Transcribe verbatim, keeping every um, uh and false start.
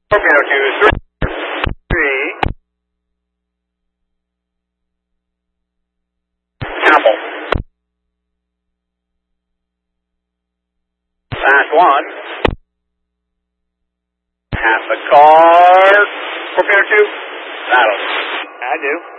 Torpedo two, three, Apple. Last one. Half the car. Torpedo two, battle. I do.